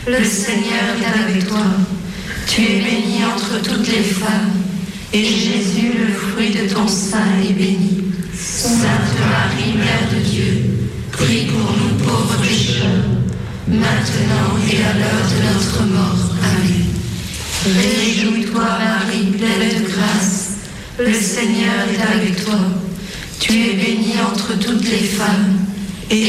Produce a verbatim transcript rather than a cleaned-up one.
Le Seigneur est avec toi. Tu es bénie entre toutes les femmes, et Jésus, le fruit de ton sein, est béni. Sainte Marie, Mère de Dieu, prie pour nous pauvres pécheurs, maintenant et à l'heure de notre mort. Amen. Réjouis-toi, Marie, pleine de grâce, le Seigneur est avec toi. Tu es bénie entre toutes les femmes,